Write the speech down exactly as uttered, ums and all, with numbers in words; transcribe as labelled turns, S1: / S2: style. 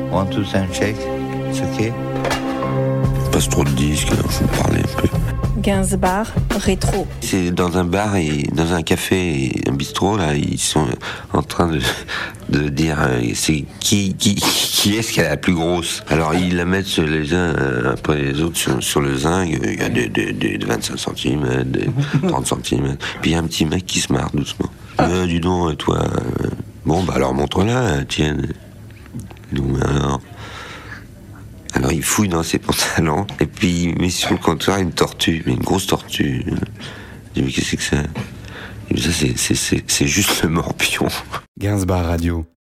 S1: One, two, sound check. C'est ok.
S2: Passe trop de disques, alors je vais me parler un peu.
S3: Gainsbar rétro.
S2: C'est dans un bar et dans un café et un bistrot là, ils sont en train de, de dire euh, c'est qui qui qui est-ce qui est la plus grosse. Alors ils la mettent sur les uns euh, après les autres sur, sur le zinc. Il y a des, des, des, des vingt-cinq centimètres, des trente centimètres. Puis il y a un petit mec qui se marre doucement. Euh, dis donc toi. Euh, bon bah alors montre-la, tiens. Donc alors. Alors il fouille dans ses pantalons et puis il met sur le comptoir une tortue, mais une grosse tortue. Je dis mais qu'est-ce que c'est que ça? Et ça c'est, c'est, c'est, c'est juste le morpion.
S4: Gainsbar Radio.